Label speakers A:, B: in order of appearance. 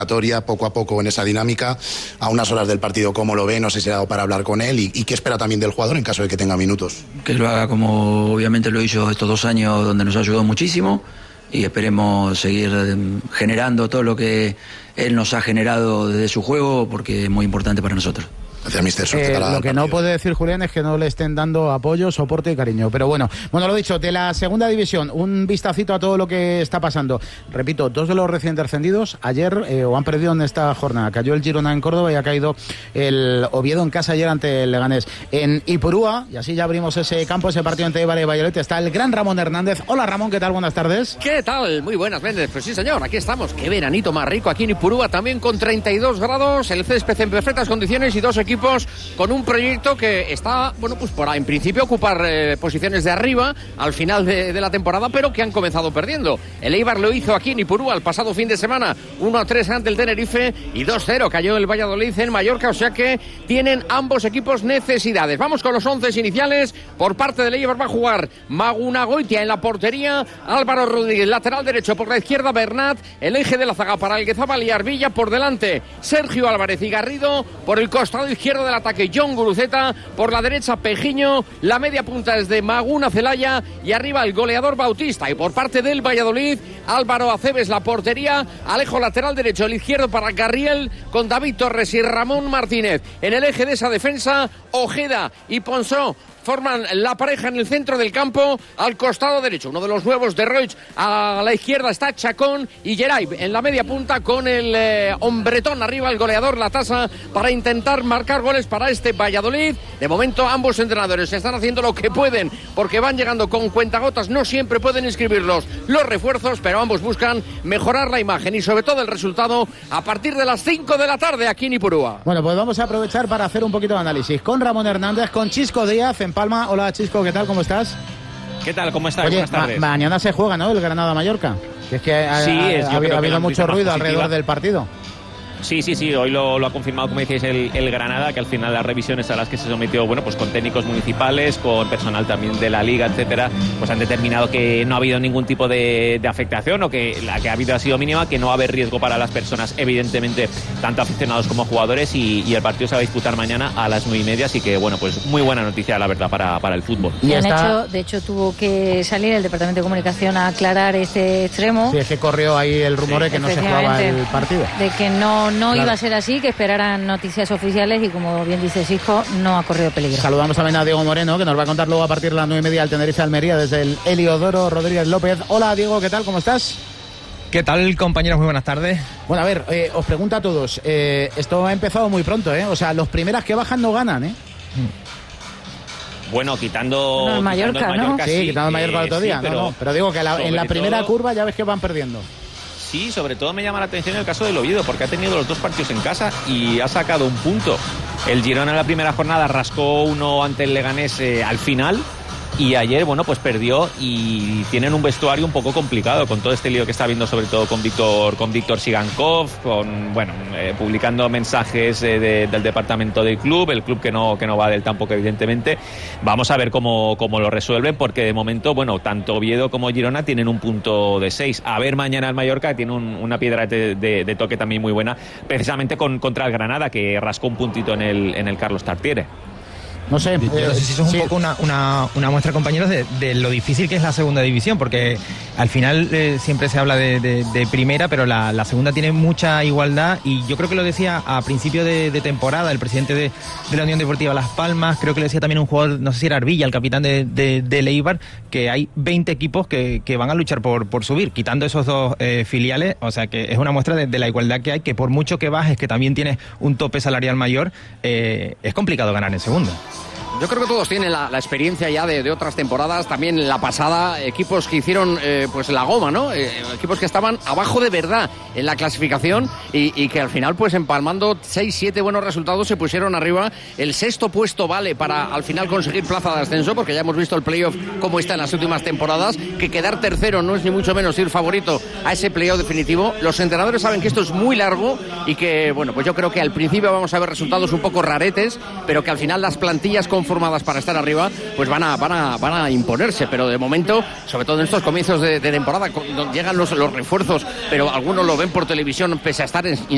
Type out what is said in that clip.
A: poco a poco en esa dinámica, a unas horas del partido, cómo lo ve, no sé si ha dado para hablar con él y qué espera también del jugador en caso de que tenga minutos.
B: Que lo haga como obviamente lo hizo estos 2 años donde nos ayudó muchísimo y esperemos seguir generando todo lo que él nos ha generado desde su juego porque es muy importante para nosotros.
A: Gracias, mister.
C: Lo que no puede decir Julián es que no le estén dando apoyo, soporte y cariño. Pero bueno, lo dicho, de la segunda división, un vistacito a todo lo que está pasando. Repito, 2 de los recién descendidos ayer o han perdido en esta jornada. Cayó el Girona en Córdoba y ha caído el Oviedo en casa ayer ante el Leganés. En Ipurúa, y así ya abrimos ese campo, ese partido entre Eibar y Valladolid, está el gran Ramón Hernández. Hola Ramón, ¿qué tal? Buenas tardes.
D: ¿Qué tal? Muy buenas, Méndez. Pues sí, señor, aquí estamos. Qué veranito más rico aquí en Ipurúa, también con 32 grados, el césped en perfectas condiciones y 2 equipos con un proyecto que está, pues por en principio ocupar posiciones de arriba al final de la temporada, pero que han comenzado perdiendo. El Eibar lo hizo aquí en Ipurúa el pasado fin de semana, 1-3 ante el Tenerife y 2-0 cayó el Valladolid en Mallorca, o sea que tienen ambos equipos necesidades. Vamos con los 11 iniciales. Por parte del Eibar va a jugar Magunagoitia en la portería, Álvaro Rodríguez lateral derecho, por la izquierda Bernat, el eje de la zaga para Alguezabal y Arvilla, por delante Sergio Álvarez y Garrido, por el costado izquierdo del ataque John Guruceta, por la derecha Pejiño, la media punta es de Maguna Celaya y arriba el goleador Bautista. Y por parte del Valladolid, Álvaro Aceves la portería, Alejo lateral derecho, el izquierdo para Garriel, con David Torres y Ramón Martínez. En el eje de esa defensa, Ojeda y Ponsó forman la pareja en el centro del campo, al costado derecho uno de los nuevos de Roig, a la izquierda está Chacón y Geray en la media punta con el hombretón arriba, el goleador La Tasa, para intentar marcar goles para este Valladolid. De momento ambos entrenadores están haciendo lo que pueden porque van llegando con cuentagotas, no siempre pueden inscribirlos los refuerzos, pero ambos buscan mejorar la imagen y sobre todo el resultado a partir de las 5 de la tarde aquí en Ipurúa.
C: Bueno, pues vamos a aprovechar para hacer un poquito de análisis con Ramón Hernández, con Chisco Díaz en Palma. Hola Chisco, ¿qué tal? ¿Cómo estás?
E: ¿Qué tal? ¿Cómo estás?
C: Oye,
E: Buenas tardes.
C: Mañana se juega, ¿no? El Granada-Mallorca. Que es que ha habido mucho ruido alrededor del partido.
E: Sí, hoy lo ha confirmado, como decíais, el Granada, que al final las revisiones a las que se sometió, pues con técnicos municipales, con personal también de la Liga, etcétera, pues han determinado que no ha habido ningún tipo de afectación, o que la que ha habido ha sido mínima, que no va a haber riesgo para las personas, evidentemente, tanto aficionados como jugadores, y el partido se va a disputar mañana a las 9:30, así que, pues muy buena noticia, la verdad, para el fútbol.
F: De hecho, tuvo que salir el Departamento de Comunicación a aclarar este extremo.
C: Sí, es que corrió ahí el rumor de que no se jugaba el partido.
F: De que no
C: claro,
F: iba a ser así, que esperaran noticias oficiales y, como bien dice Cisco, no ha corrido peligro.
C: Saludamos también a Diego Moreno, que nos va a contar luego a partir de las 9:30 al Tenerife Almería desde el Heliodoro Rodríguez López. Hola Diego, ¿qué tal? ¿Cómo estás?
G: ¿Qué tal, compañeros? Muy buenas tardes.
C: Bueno, a ver, os pregunto a todos, esto ha empezado muy pronto, o sea, los primeras que bajan no ganan,
E: Bueno, quitando
F: el Mallorca, ¿no?
C: Sí, quitando el Mallorca el otro día, pero digo que en la primera curva ya ves que van perdiendo.
E: Sí, sobre todo me llama la atención el caso del Oviedo, porque ha tenido los 2 partidos en casa y ha sacado un punto. El Girona en la primera jornada rascó uno ante el Leganés al final, y ayer, pues perdió, y tienen un vestuario un poco complicado con todo este lío que está habiendo, sobre todo con Víctor Sigankov, publicando mensajes del departamento del club, el club que no va del tampoco, evidentemente. Vamos a ver cómo lo resuelven, porque de momento, tanto Oviedo como Girona tienen un punto de 6. A ver mañana el Mallorca, que tiene una piedra de toque también muy buena, precisamente contra el Granada, que rascó un puntito en el Carlos Tartiere.
G: No sé si eso es un poco una muestra, compañeros, de lo difícil que es la segunda división, porque al final siempre se habla de primera, pero la segunda tiene mucha igualdad, y yo creo que lo decía a principio de temporada el presidente de la Unión Deportiva Las Palmas, creo que lo decía también un jugador, no sé si era Arvilla, el capitán de Eibar, que hay 20 equipos que van a luchar por subir, quitando esos 2 filiales, o sea que es una muestra de la igualdad que hay, que por mucho que bajes, que también tienes un tope salarial mayor, es complicado ganar en segunda.
D: Yo creo que todos tienen la experiencia ya de otras temporadas, también la pasada, equipos que hicieron pues la goma, ¿no? Equipos que estaban abajo de verdad en la clasificación y que al final, pues empalmando 6-7 buenos resultados, se pusieron arriba. El 6º puesto vale para al final conseguir plaza de ascenso, porque ya hemos visto el playoff cómo está en las últimas temporadas, que quedar tercero no es ni mucho menos ir favorito a ese playoff definitivo. Los entrenadores saben que esto es muy largo y que, pues yo creo que al principio vamos a ver resultados un poco raretes, pero que al final las plantillas conformadas para estar arriba pues van a imponerse, pero de momento, sobre todo en estos comienzos de temporada, llegan los refuerzos, pero algunos lo ven por televisión pese a estar